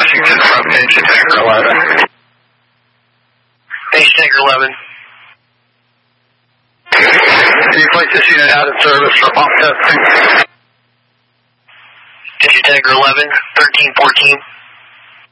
Washington from Engine Tanker 11. Engine Tanker 11. Can you place this unit out of service for pump testing? Engine Tanker 11, 1314.